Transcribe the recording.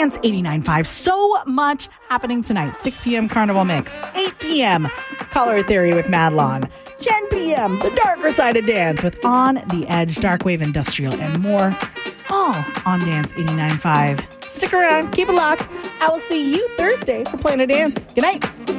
Dance 89.5. So much happening tonight. 6 p.m. Carnival Mix. 8 p.m. Color Theory with Madelon. 10 p.m. The Darker Side of Dance with On the Edge, Darkwave Industrial, and more. All on Dance 89.5. Stick around. Keep it locked. I will see you Thursday for Planet Dance. Good night.